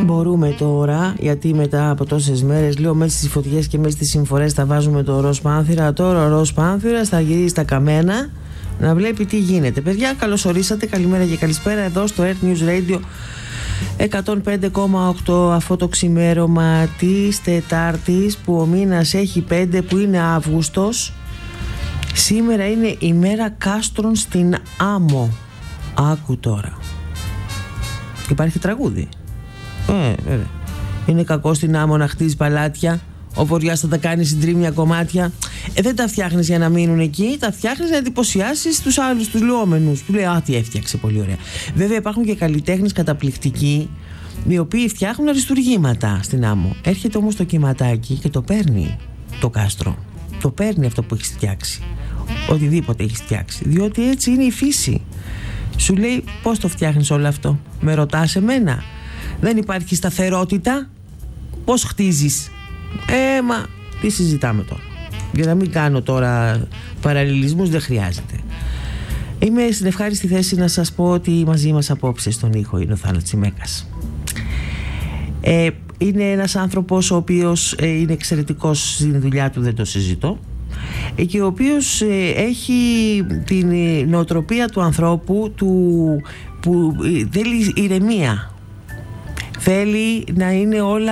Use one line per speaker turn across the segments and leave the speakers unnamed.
μπορούμε τώρα, γιατί μετά από τόσες μέρες, λέω, μέσα στις φωτιές και μέσα στις συμφορές θα βάζουμε το ροζ πάνθυρα. Τώρα ο ροζ πάνθυρας θα γυρίσει τα καμένα να βλέπει τι γίνεται. Παιδιά, καλώς ορίσατε, καλημέρα και καλησπέρα εδώ στο Earth News Radio 105,8, αυτό το ξημέρωμα της Τετάρτης που ο μήνας έχει 5, που είναι Αύγουστος. Σήμερα είναι η μέρα κάστρων στην Άμμο. Άκου τώρα. Υπάρχει τραγούδι. Βέβαια. Είναι κακό στην Άμμο να χτίζει παλάτια. Ο Βοριάς θα τα κάνει συντρίμμια κομμάτια. Δεν τα φτιάχνεις για να μείνουν εκεί. Τα φτιάχνεις να εντυπωσιάσεις τους άλλους, τους λουόμενους. Που λέει, α, τι έφτιαξε, πολύ ωραία. Βέβαια υπάρχουν και καλλιτέχνες καταπληκτικοί, οι οποίοι φτιάχνουν αριστουργήματα στην Άμμο. Έρχεται όμως το κυματάκι και το παίρνει το κάστρο. Το παίρνει αυτό που έχεις φτιάξει. Οτιδήποτε έχεις φτιάξει. Διότι έτσι είναι η φύση. Σου λέει, πώς το φτιάχνεις όλο αυτό? Με ρωτάς εμένα? Δεν υπάρχει σταθερότητα. Πώς χτίζεις? Μα τι συζητάμε τώρα? Για να μην κάνω τώρα παραλληλισμούς, δεν χρειάζεται. Είμαι στην ευχάριστη θέση να σας πω ότι μαζί μας απόψε στον ήχο είναι ο Θάνος Τσιμέκας. Είναι ένας άνθρωπος ο οποίος είναι εξαιρετικός στην δουλειά του, δεν το συζητώ, και ο οποίος έχει την νοοτροπία του ανθρώπου που θέλει ηρεμία. Θέλει να είναι όλα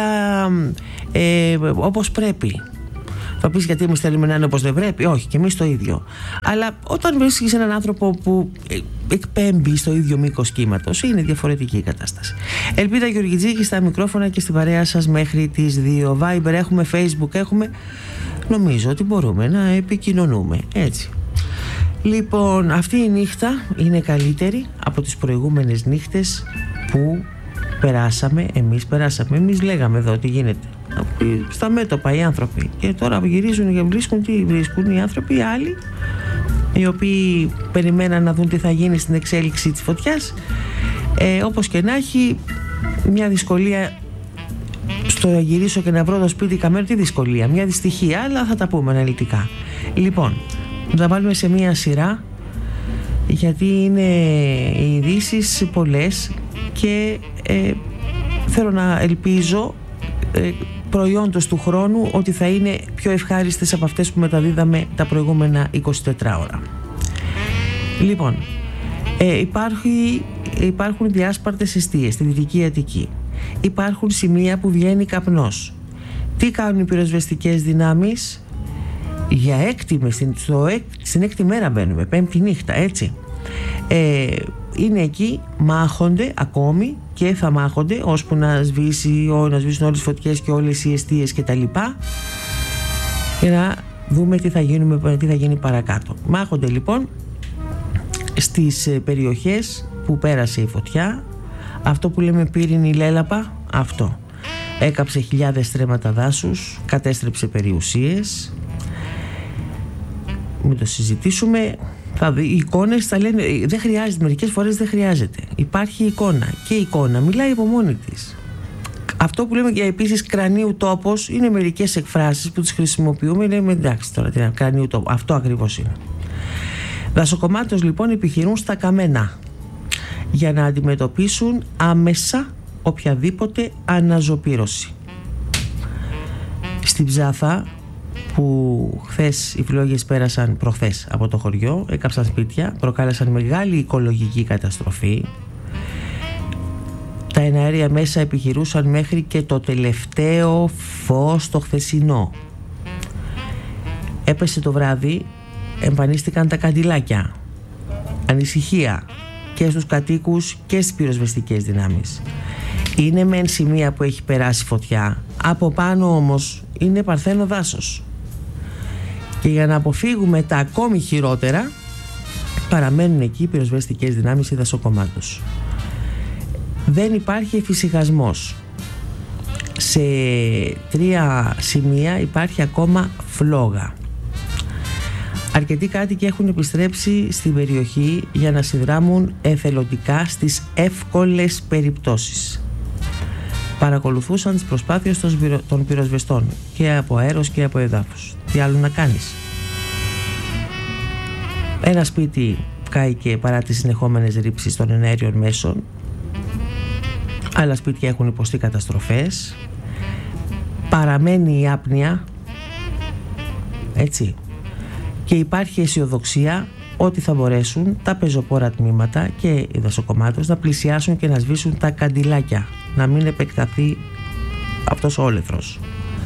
όπως πρέπει. Θα πεις, γιατί εμείς θέλουμε να είναι όπως δεν πρέπει? Όχι, και εμείς το ίδιο. Αλλά όταν βρίσκεις έναν άνθρωπο που εκπέμπει στο ίδιο μήκος κύματος, είναι διαφορετική η κατάσταση. Ελπίδα Γεωργιτζίκη στα μικρόφωνα και στην παρέα σας μέχρι τις 2. Viber έχουμε, Facebook έχουμε. Νομίζω ότι μπορούμε να επικοινωνούμε έτσι. Λοιπόν, αυτή η νύχτα είναι καλύτερη από τις προηγούμενες νύχτες που εμείς λέγαμε εδώ τι γίνεται στα μέτωπα οι άνθρωποι, και τώρα γυρίζουν και βρίσκουν οι άνθρωποι, οι άλλοι, οι οποίοι περιμέναν να δουν τι θα γίνει στην εξέλιξη της φωτιάς. Όπως και να έχει, μια δυσκολία στο να γυρίσω και να βρω το σπίτι καμένο. Τι δυσκολία? Μια δυστυχία, αλλά θα τα πούμε αναλυτικά. Λοιπόν, θα τα βάλουμε σε μια σειρά, γιατί είναι οι ειδήσεις πολλές και θέλω να ελπίζω προϊόντος του χρόνου ότι θα είναι πιο ευχάριστες από αυτές που μεταδίδαμε τα προηγούμενα 24 ώρα. Λοιπόν, υπάρχουν διάσπαρτες εστίες στη Δυτική Αττική. Υπάρχουν σημεία που βγαίνει καπνός. Τι κάνουν οι πυροσβεστικές δυνάμεις? Για στην έκτη μέρα μπαίνουμε, πέμπτη νύχτα, έτσι. Είναι εκεί, μάχονται ακόμη και θα μάχονται ώσπου να σβήσουν όλες τις φωτιές και όλες οι εστίες και τα λοιπά, και να δούμε τι θα γίνει παρακάτω. Μάχονται λοιπόν στις περιοχές που πέρασε η φωτιά. Αυτό που λέμε πύρινη λέλαπα, αυτό έκαψε χιλιάδες στρέμματα δάσους, κατέστρεψε περιουσίες. Μην το συζητήσουμε. Οι εικόνες θα λένε, δεν χρειάζεται, μερικές φορές δεν χρειάζεται. Υπάρχει εικόνα, και η εικόνα μιλάει από μόνη της. Αυτό που λέμε και επίσης κρανίου τόπος, είναι μερικές εκφράσεις που τις χρησιμοποιούμε, λέμε εντάξει τώρα τι είναι κρανίου τόπο, αυτό ακριβώς είναι. Δασοκομάτες λοιπόν επιχειρούν στα καμένα για να αντιμετωπίσουν άμεσα οποιαδήποτε αναζωπήρωση. Στην Ψάθα, που χθες οι φλόγες πέρασαν προχθές από το χωριό, έκαψαν σπίτια, προκάλεσαν μεγάλη οικολογική καταστροφή. Τα εναέρια μέσα επιχειρούσαν μέχρι και το τελευταίο φως το χθεσινό. Έπεσε το βράδυ, εμφανίστηκαν τα καντιλάκια. Ανησυχία και στους κατοίκους και στις πυροσβεστικές δυνάμεις. Είναι μεν σημεία που έχει περάσει φωτιά, από πάνω όμως είναι παρθένο δάσος. Και για να αποφύγουμε τα ακόμη χειρότερα, παραμένουν εκεί οι πυροσβεστικές δυνάμεις ή δασοκομάτους. Δεν υπάρχει εφησυχασμός. Σε 3 σημεία υπάρχει ακόμα φλόγα. Αρκετοί κάτοικοι έχουν επιστρέψει στην περιοχή για να συνδράμουν εθελοντικά στις εύκολες περιπτώσεις. Παρακολουθούσαν τις προσπάθειες των πυροσβεστών και από αέρος και από εδάφους. Τι άλλο να κάνεις? Ένα σπίτι κάηκε παρά τις συνεχόμενες ρήψεις των εναέριων μέσων. Άλλα σπίτια έχουν υποστεί καταστροφές. Παραμένει η άπνοια, έτσι, και υπάρχει αισιοδοξία ότι θα μπορέσουν τα πεζοπόρα τμήματα και οι δασοκομάτες να πλησιάσουν και να σβήσουν τα καντιλάκια, να μην επεκταθεί αυτός ο όλεθρος.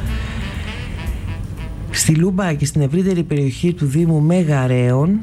Στη Λούμπα και στην ευρύτερη περιοχή του Δήμου Μεγαρέων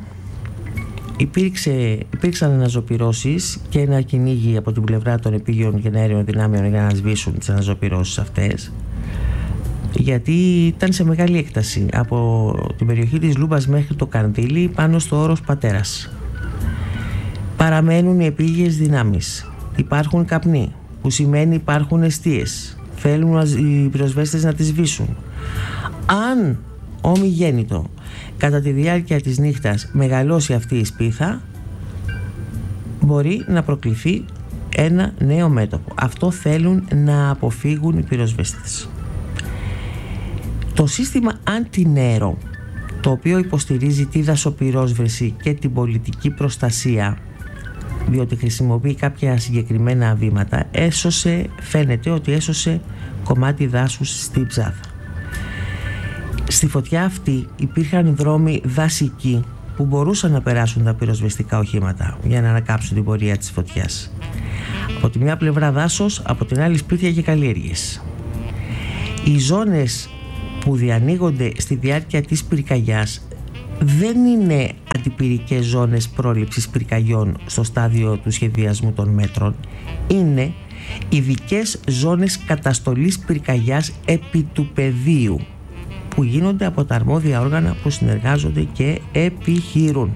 υπήρξαν αναζωπυρώσεις και ένα κυνήγι από την πλευρά των επίγειων και αέριων δυνάμεων για να σβήσουν τις αναζωπυρώσεις αυτές, γιατί ήταν σε μεγάλη έκταση από την περιοχή της Λούμπας μέχρι το Κανδύλι πάνω στο όρος Πατέρας. Παραμένουν οι επίγειες δυνάμεις. Υπάρχουν καπνοί, που σημαίνει υπάρχουν εστίες. Θέλουν οι πυροσβέστες να τις σβήσουν. Αν ομιγέννητο κατά τη διάρκεια της νύχτας μεγαλώσει αυτή η σπίθα, μπορεί να προκληθεί ένα νέο μέτωπο. Αυτό θέλουν να αποφύγουν οι πυροσβέστες. Το σύστημα Antinero, το οποίο υποστηρίζει τη δασοπυρόσβεση και την πολιτική προστασία, διότι χρησιμοποιεί κάποια συγκεκριμένα βήματα, φαίνεται ότι έσωσε κομμάτι δάσους στη Ψάθα. Στη φωτιά αυτή υπήρχαν δρόμοι δασικοί που μπορούσαν να περάσουν τα πυροσβεστικά οχήματα για να ανακάψουν την πορεία της φωτιάς. Από τη μια πλευρά δάσος, από την άλλη σπίτια και καλλιέργειες. Οι ζώνες που διανοίγονται στη διάρκεια της πυρκαγιάς δεν είναι αντιπυρικές ζώνες πρόληψης πυρκαγιών στο στάδιο του σχεδιασμού των μέτρων, είναι ειδικές ζώνες καταστολής πυρκαγιάς επί του πεδίου που γίνονται από τα αρμόδια όργανα που συνεργάζονται και επιχειρούν.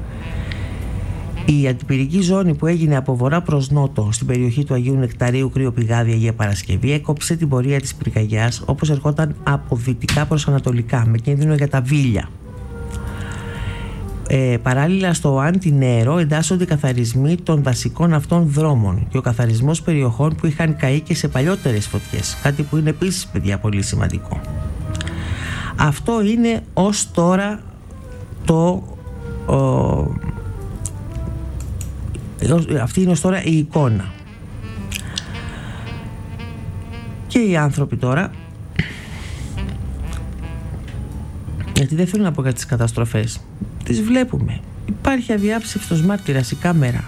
Η αντιπυρική ζώνη που έγινε από βορρά προς νότο στην περιοχή του Αγίου Νεκταρίου Κρύο Πηγάδι Αγία Παρασκευή έκοψε την πορεία της πυρκαγιάς όπως ερχόταν από δυτικά προς ανατολικά με κίνδυνο για τα Βίλια. Παράλληλα στο Antinero εντάσσονται οι καθαρισμοί των βασικών αυτών δρόμων και ο καθαρισμός περιοχών που είχαν καεί και σε παλιότερες φωτιές, κάτι που είναι επίσης, παιδιά, πολύ σημαντικό. Αυτό είναι ως τώρα αυτή είναι ως τώρα η εικόνα. Και οι άνθρωποι τώρα, γιατί δεν θέλω να πω για τις καταστροφές, τις βλέπουμε. Υπάρχει αδιάψευτος μάρτυρας η κάμερα.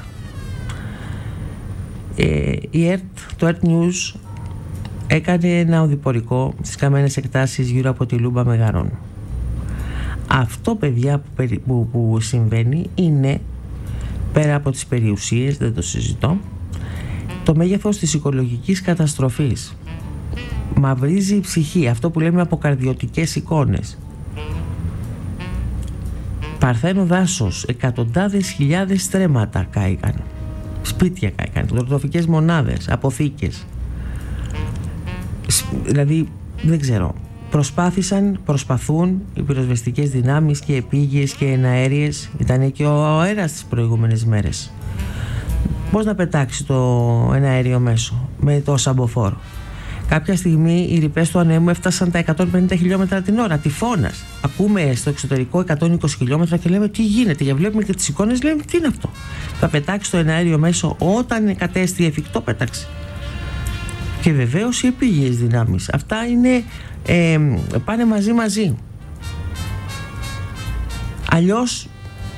Το ERT News έκανε ένα οδηπορικό στις καμένες εκτάσεις γύρω από τη Λούμπα Μεγαρών. Αυτό, παιδιά, που συμβαίνει είναι, πέρα από τις περιουσίες, δεν το συζητώ, το μέγεθος της οικολογικής καταστροφής. Μαυρίζει η ψυχή, αυτό που λέμε αποκαρδιωτικές εικόνες. Παρθένο δάσος, εκατοντάδες χιλιάδες στρέμματα κάηκαν, σπίτια κάηκαν, τροφικές μονάδες, αποθήκες. Δηλαδή, δεν ξέρω, προσπαθούν οι πυροσβεστικές δυνάμεις και επίγειες και εναέριες. Ήταν και ο αέρας τις προηγούμενες μέρες. Πώς να πετάξει το εναέριο μέσο με το σαμποφόρο? Κάποια στιγμή οι ρηπές του ανέμου έφτασαν τα 150 χιλιόμετρα την ώρα, τυφώνας. Ακούμε στο εξωτερικό 120 χιλιόμετρα και λέμε τι γίνεται, και βλέπουμε και τις εικόνες, λέμε τι είναι αυτό. Θα πετάξει το εναέριο μέσο όταν κατέστη εφικτό, πέταξε. Και βεβαίως οι επίγειες δυνάμεις. Αυτά είναι, πάνε μαζί. Αλλιώς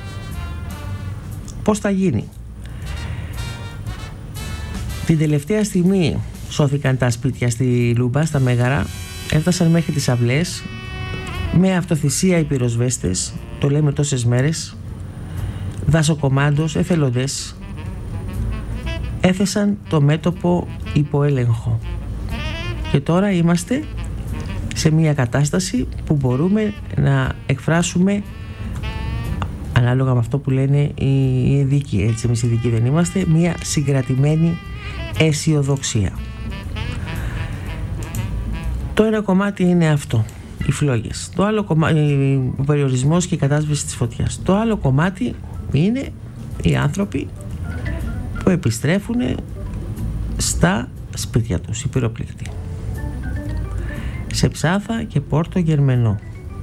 πώς θα γίνει? Την τελευταία στιγμή σώθηκαν τα σπίτια στη Λούμπα, στα Μέγαρα, έφτασαν μέχρι τις αυλές με αυτοθυσία οι πυροσβέστες, το λέμε τόσες μέρες, δασοκομάντος, εθελοντές, έθεσαν το μέτωπο υπό έλεγχο. Και τώρα είμαστε σε μια κατάσταση που μπορούμε να εκφράσουμε, ανάλογα με αυτό που λένε οι ειδικοί, έτσι εμείς οι ειδικοί δεν είμαστε, μια συγκρατημένη αισιοδοξία. Το ένα κομμάτι είναι αυτό, οι φλόγες. Το άλλο κομμάτι, ο περιορισμός και η κατάσβεση της φωτιάς. Το άλλο κομμάτι είναι οι άνθρωποι που επιστρέφουν στα σπίτια τους, οι πυροπλήκτοι. Σε Ψάθα και Πόρτο Γερμενό.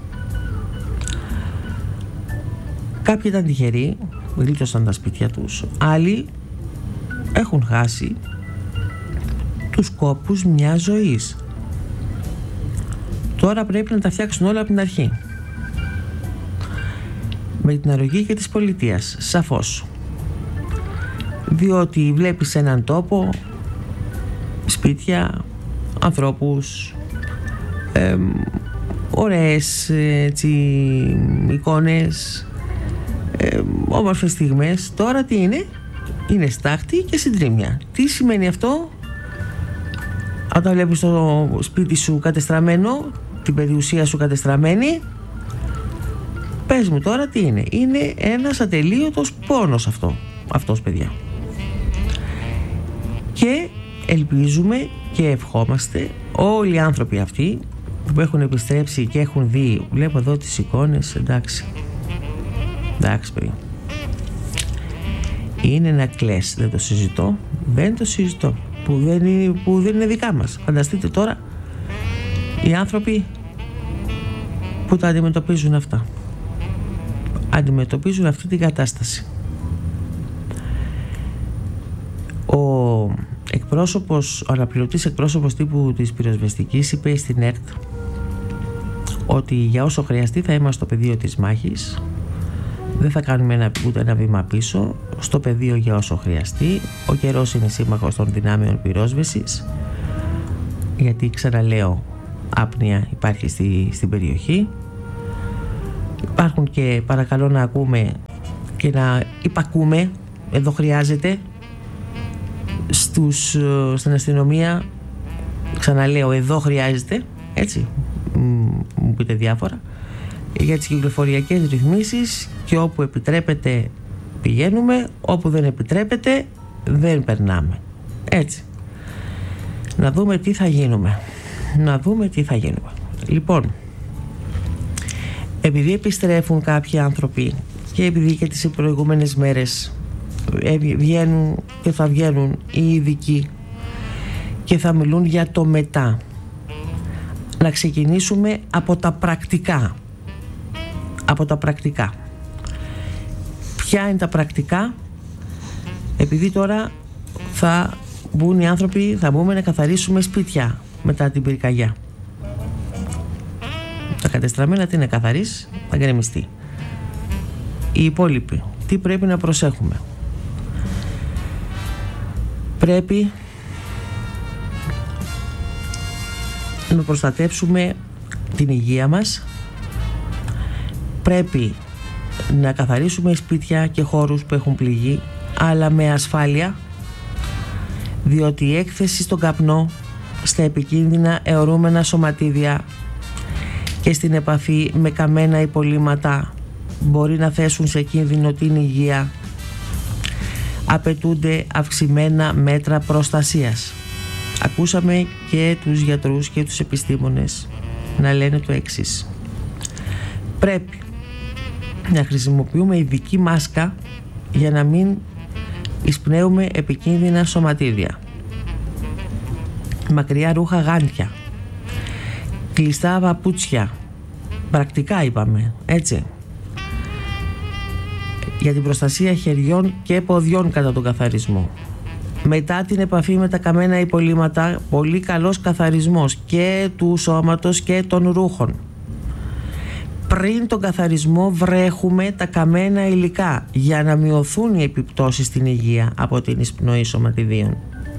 Κάποιοι ήταν τυχεροί, γλίτωσαν τα σπίτια τους. Άλλοι έχουν χάσει τους κόπους μιας ζωής. Τώρα πρέπει να τα φτιάξουν όλα από την αρχή, με την αρρωγή και της πολιτείας, σαφώς. Διότι βλέπεις σε έναν τόπο σπίτια, ανθρώπους, ωραίες έτσι, εικόνες, όμορφες στιγμές. Τώρα τι είναι? Είναι στάχτη και συντρίμμια. Τι σημαίνει αυτό? Όταν βλέπεις το σπίτι σου κατεστραμμένο, την περιουσία σου κατεστραμμένη, πες μου τώρα τι είναι? Είναι ένας ατελείωτος πόνος αυτός, παιδιά. Και ελπίζουμε και ευχόμαστε όλοι οι άνθρωποι αυτοί που έχουν επιστρέψει και έχουν δει, βλέπω εδώ τις εικόνες, εντάξει παιδιά, είναι να κλαις, δεν το συζητώ, που δεν είναι δικά μας. Φανταστείτε τώρα οι άνθρωποι που τα αντιμετωπίζουν αυτά, αντιμετωπίζουν αυτή την κατάσταση. Ο αναπληρωτής εκπρόσωπος τύπου της πυροσβεστικής είπε στην ΕΡΤ ότι για όσο χρειαστεί θα είμαστε στο πεδίο της μάχης, δεν θα κάνουμε ούτε ένα βήμα πίσω, στο πεδίο για όσο χρειαστεί. Ο καιρός είναι σύμμαχος των δυνάμεων πυρόσβεσης, γιατί ξαναλέω άπνοια υπάρχει στην περιοχή. Υπάρχουν και παρακαλώ να ακούμε και να υπακούμε, εδώ χρειάζεται, στην αστυνομία, ξαναλέω εδώ χρειάζεται, έτσι, μου πείτε διάφορα, για τις κυκλοφοριακές ρυθμίσεις, και όπου επιτρέπεται πηγαίνουμε, όπου δεν επιτρέπεται δεν περνάμε, έτσι. Να δούμε τι θα γίνουμε. Λοιπόν, επειδή επιστρέφουν κάποιοι άνθρωποι και επειδή και τις προηγούμενες μέρες βγαίνουν και θα βγαίνουν οι ειδικοί και θα μιλούν για το μετά, να ξεκινήσουμε από τα πρακτικά. Ποια είναι τα πρακτικά? Επειδή τώρα θα μπουν οι άνθρωποι, θα μπούμε να καθαρίσουμε σπίτια μετά την πυρκαγιά. Τα κατεστραμμένα τι είναι καθαρίσει, θα γκρεμιστεί. Οι υπόλοιποι τι πρέπει να προσέχουμε? Πρέπει να προστατεύσουμε την υγεία μας, πρέπει να καθαρίσουμε σπίτια και χώρους που έχουν πληγεί, αλλά με ασφάλεια, διότι η έκθεση στον καπνό, στα επικίνδυνα αιωρούμενα σωματίδια και στην επαφή με καμένα υπολείμματα μπορεί να θέσουν σε κίνδυνο την υγεία. Απαιτούνται αυξημένα μέτρα προστασίας. Ακούσαμε και τους γιατρούς και τους επιστήμονες να λένε το εξής: πρέπει να χρησιμοποιούμε ειδική μάσκα για να μην εισπνέουμε επικίνδυνα σωματίδια, μακριά ρούχα, γάντια, κλειστά παπούτσια, πρακτικά είπαμε, έτσι, για την προστασία χεριών και ποδιών κατά τον καθαρισμό. Μετά την επαφή με τα καμένα υπολείμματα, πολύ καλός καθαρισμός και του σώματος και των ρούχων. Πριν τον καθαρισμό βρέχουμε τα καμένα υλικά για να μειωθούν οι επιπτώσεις στην υγεία από την εισπνοή σωματιδίων.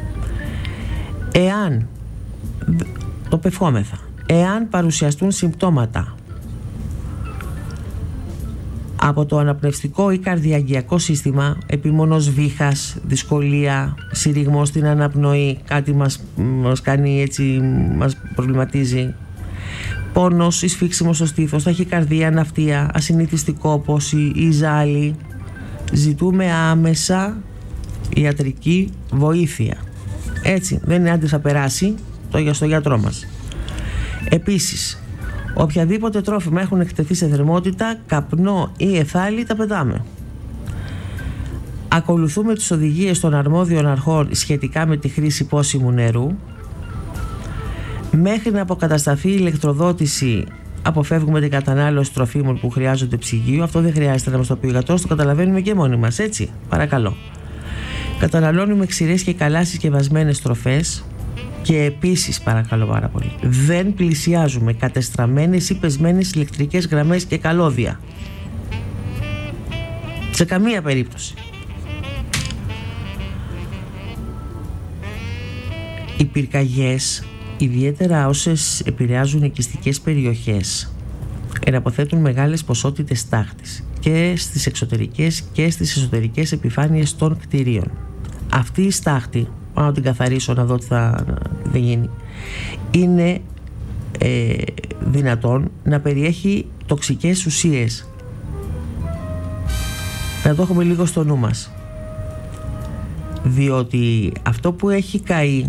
Εάν, το πευχόμεθα, εάν παρουσιαστούν συμπτώματα από το αναπνευστικό ή καρδιαγγειακό σύστημα, επίμονος βήχας, δυσκολία, συρριγμό στην αναπνοή, κάτι μας κάνει έτσι, μας προβληματίζει, πόνος ή σφίξιμο στο στήθος, ταχυκαρδία, ναυτία, ασυνήθιστη κόπωση ή ζάλι, ζητούμε άμεσα ιατρική βοήθεια. Έτσι, δεν είναι άντε θα περάσει στο γιατρό μας. Επίσης, οποιαδήποτε τρόφιμα έχουν εκτεθεί σε θερμότητα, καπνό ή εθάλη τα πετάμε. Ακολουθούμε τις οδηγίες των αρμόδιων αρχών σχετικά με τη χρήση πόσιμου νερού. Μέχρι να αποκατασταθεί η ηλεκτροδότηση, αποφεύγουμε την κατανάλωση τροφίμων που χρειάζονται ψυγείο. Αυτό δεν χρειάζεται να μας το πει ο γιατρός, το καταλαβαίνουμε και μόνοι μας, έτσι. Παρακαλώ. Καταναλώνουμε ξηρές και καλά συσκευασμένες τροφές. Και επίσης, παρακαλώ πάρα πολύ, δεν πλησιάζουμε κατεστραμμένες ή πεσμένες ηλεκτρικές γραμμές και καλώδια. Σε καμία περίπτωση. Οι πυρκαγιές, ιδιαίτερα όσες επηρεάζουν οικιστικές περιοχές, εναποθέτουν μεγάλες ποσότητες στάχτης και στις εξωτερικές και στις εσωτερικές επιφάνειες των κτηρίων. Αυτή η στάχτη, πάω να την καθαρίσω να δω τι θα γίνει, είναι δυνατόν να περιέχει τοξικές ουσίες. Να το έχουμε λίγο στο νου μας, διότι αυτό που έχει καεί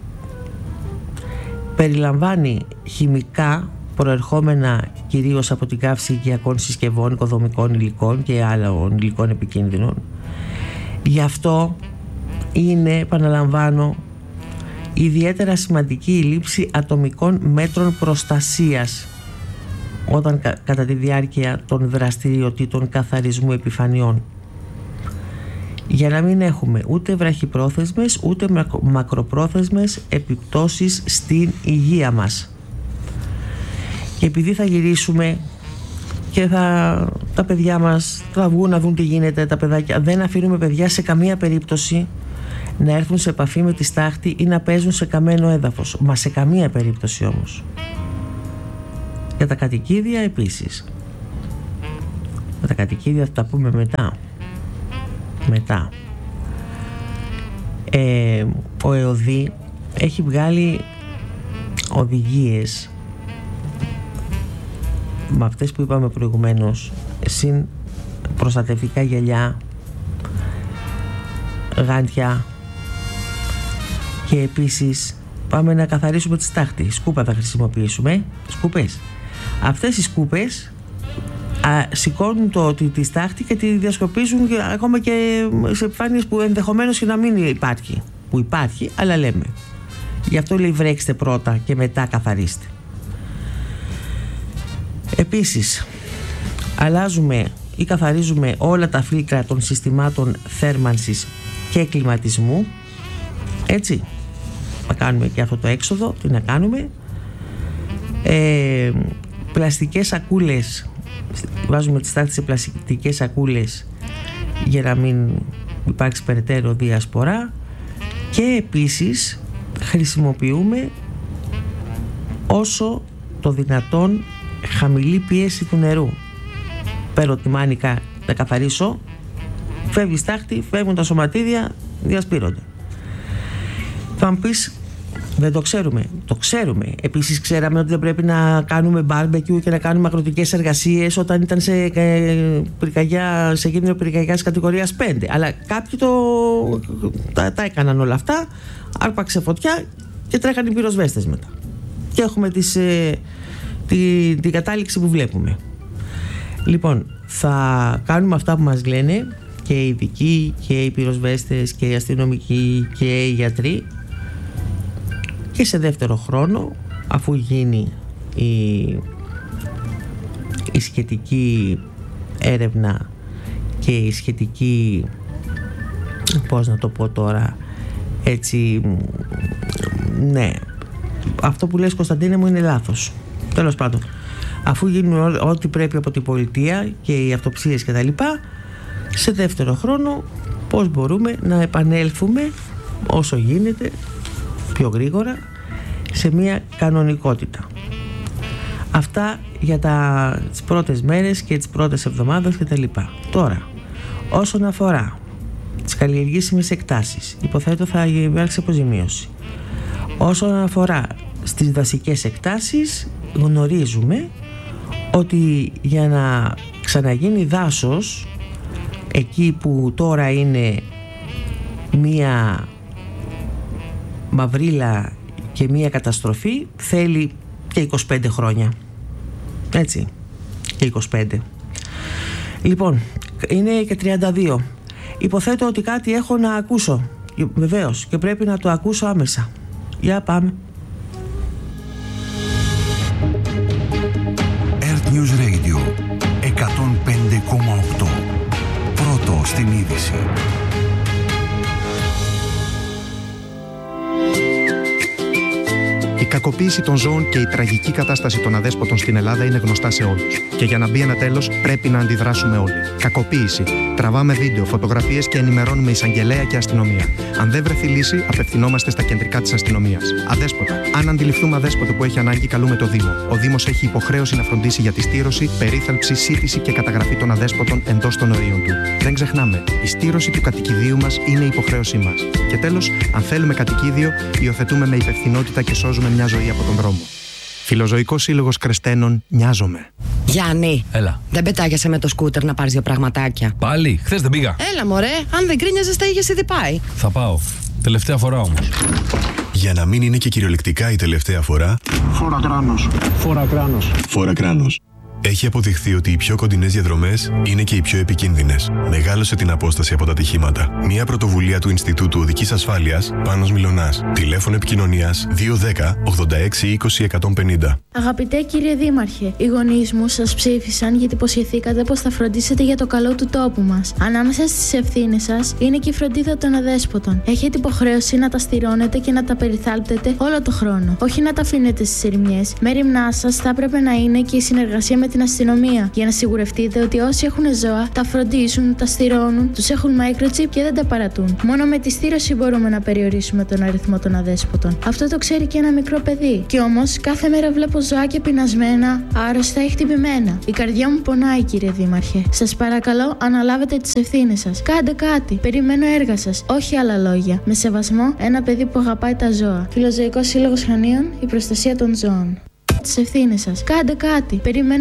περιλαμβάνει χημικά προερχόμενα κυρίως από την καύση οικιακών συσκευών, οικοδομικών υλικών και άλλων υλικών επικίνδυνων. Γι' αυτό είναι, επαναλαμβάνω, ιδιαίτερα σημαντική η λήψη ατομικών μέτρων προστασίας όταν κατά τη διάρκεια των δραστηριοτήτων καθαρισμού επιφανειών, για να μην έχουμε ούτε βραχυπρόθεσμες ούτε μακροπρόθεσμες επιπτώσεις στην υγεία μας. Και επειδή θα γυρίσουμε και τα παιδιά μας θα βγουν να δουν τι γίνεται, τα παιδάκια, δεν αφήνουμε παιδιά σε καμία περίπτωση να έρθουν σε επαφή με τη στάχτη ή να παίζουν σε καμένο έδαφος. Μα σε καμία περίπτωση όμως. Για τα κατοικίδια επίσης. Για τα κατοικίδια θα τα πούμε μετά. Ο ΕΟΔΗ έχει βγάλει οδηγίες με αυτές που είπαμε προηγουμένως, συν προστατευτικά γυαλιά, γάντια, και επίσης πάμε να καθαρίσουμε τη στάχτη. Σκούπα θα χρησιμοποιήσουμε, σκούπες. Αυτές οι σκούπες σηκώνουν τη στάχτη και τη διασκοπίζουν ακόμα και σε επιφάνειες που ενδεχομένως και να μην υπάρχει, που υπάρχει, αλλά λέμε. Γι' αυτό λέει βρέξτε πρώτα και μετά καθαρίστε. Επίσης αλλάζουμε ή καθαρίζουμε όλα τα φίλτρα των συστημάτων θέρμανσης και κλιματισμού, έτσι. Θα κάνουμε και αυτό το έξοδο, τι να κάνουμε. Πλαστικές σακούλες, βάζουμε τη στάχτη σε πλαστικές σακούλες για να μην υπάρξει περαιτέρω διασπορά. Και επίσης χρησιμοποιούμε όσο το δυνατόν χαμηλή πίεση του νερού. Παίρνω τη μάνικα να καθαρίσω, φεύγει η στάχτη, φεύγουν τα σωματίδια, διασπείρονται. Θα μου πεις, δεν το ξέρουμε. Το ξέρουμε. Επίσης ξέραμε ότι δεν πρέπει να κάνουμε barbecue και να κάνουμε αγροτικές εργασίες όταν ήταν σε πυρκαγιά, σε κίνδυνο πυρκαγιάς κατηγορίας 5. Αλλά κάποιοι τα έκαναν όλα αυτά, άρπαξε φωτιά και τρέχαν οι πυροσβέστες μετά. Και έχουμε την κατάληξη που βλέπουμε. Λοιπόν, θα κάνουμε αυτά που μας λένε και οι ειδικοί και οι πυροσβέστες και οι αστυνομικοί και οι γιατροί, και σε δεύτερο χρόνο, αφού γίνει η σχετική έρευνα και η σχετική, πώς να το πω τώρα, έτσι, ναι, αυτό που λες Κωνσταντίνε μου είναι λάθος. Τέλος πάντων, αφού γίνουν ό,τι πρέπει από την πολιτεία και οι αυτοψίες και τα λοιπά, σε δεύτερο χρόνο πώς μπορούμε να επανέλθουμε όσο γίνεται πιο γρήγορα σε μια κανονικότητα. Αυτά για τις πρώτες μέρες και τις πρώτες εβδομάδες και τα λοιπά. Τώρα, όσον αφορά τις καλλιεργήσιμες εκτάσεις, υποθέτω θα υπάρξει αποζημίωση. Όσον αφορά στις δασικές εκτάσεις, γνωρίζουμε ότι για να ξαναγίνει δάσος εκεί που τώρα είναι μία μαυρίλα και μία καταστροφή, θέλει και 25 χρόνια, έτσι, και 25. Λοιπόν, είναι και 32. Υποθέτω ότι κάτι έχω να ακούσω, βεβαίως, και πρέπει να το ακούσω άμεσα. Για πάμε.
Earth News Radio 105,8. Πρώτο στην είδηση.
κακοποίηση των ζώων και η τραγική κατάσταση των αδέσποτων στην Ελλάδα είναι γνωστά σε όλους. Και για να μπει ένα τέλος, πρέπει να αντιδράσουμε όλοι. Κακοποίηση. Τραβάμε βίντεο, φωτογραφίες και ενημερώνουμε εισαγγελέα και αστυνομία. Αν δεν βρεθεί λύση, απευθυνόμαστε στα κεντρικά της αστυνομίας. Αδέσποτα. Αν αντιληφθούμε αδέσποτο που έχει ανάγκη, καλούμε το Δήμο. Ο Δήμος έχει υποχρέωση να φροντίσει για τη στήρωση, περίθαλψη, σύντηση και καταγραφή των αδέσποτων εντός των ορίων του. Δεν ξεχνάμε, η στήρωση του κατοικιδίου μας είναι υποχρέωσή μας. Και τέλος, αν θέλουμε κατοικίδιο, υιοθετούμε με υπευθυνότητα και σώζουμε μια ζωή από τον δρόμο. Φιλοζωικός Σύλλογος Κρεστένων, νοιάζομαι.
Γιάννη,
έλα.
Δεν πετάγεσαι με το σκούτερ να πάρεις δύο πραγματάκια?
Πάλι, χθες δεν πήγα.
Έλα μωρέ, αν δεν κρίνιαζες θα είχες ήδη πάει.
Θα πάω. Τελευταία φορά όμως.
Για να μην είναι και κυριολεκτικά η τελευταία φορά.
Φόρα κράνος. Φόρα κράνος.
Φόρα κράνος. Έχει αποδειχθεί ότι οι πιο κοντινές διαδρομές είναι και οι πιο επικίνδυνες. Μεγάλωσε την απόσταση από τα ατυχήματα. Μια πρωτοβουλία του Ινστιτούτου Οδικής Ασφάλειας, Πάνος Μιλωνάς. Τηλέφωνο επικοινωνίας 210 86 20 150.
Αγαπητέ κύριε Δήμαρχε, οι γονείς μου σας ψήφισαν γιατί υποσχεθήκατε πως θα φροντίσετε για το καλό του τόπου μας. Ανάμεσα στις ευθύνες σας είναι και η φροντίδα των αδέσποτων. Έχετε υποχρέωση να τα στηρώνετε και να τα περιθάλπτετε όλο το χρόνο. Όχι να τα αφήνετε στις ερημιές. Μέριμνά σας θα έπρεπε να είναι και η συνεργασία με την αστυνομία, για να σιγουρευτείτε ότι όσοι έχουν ζώα τα φροντίζουν, τα στηρώνουν, τους έχουν microchip και δεν τα παρατούν. Μόνο με τη στήρωση μπορούμε να περιορίσουμε τον αριθμό των αδέσποτων. Αυτό το ξέρει και ένα μικρό παιδί. Κι όμως κάθε μέρα βλέπω ζωάκια πεινασμένα, άρρωστα ή χτυπημένα. Η καρδιά μου πονάει, κύριε Δήμαρχε. Σας παρακαλώ, αναλάβετε τις ευθύνες σας. Κάντε κάτι. Περιμένω έργα σας. Όχι άλλα λόγια. Με σεβασμό, ένα παιδί που αγαπάει τα ζώα. Φιλοζωικός Σύλλογος Χανίων, η προστασία των ζώων. Τις ευθύνες σας. Κάντε κάτι. Περιμένω